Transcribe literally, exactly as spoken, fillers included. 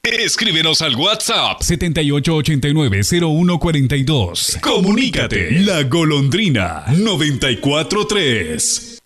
Escríbenos al WhatsApp setenta y ocho ochenta y nueve cero uno cuarenta y dos. Comunícate. La Golondrina noventa y cuatro tres.